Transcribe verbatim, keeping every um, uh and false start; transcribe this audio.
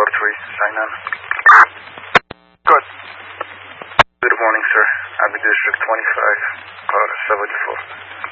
Laboratory, Sainan. Good. Good morning, sir. Abbey District twenty-five, Cloud seventy-four.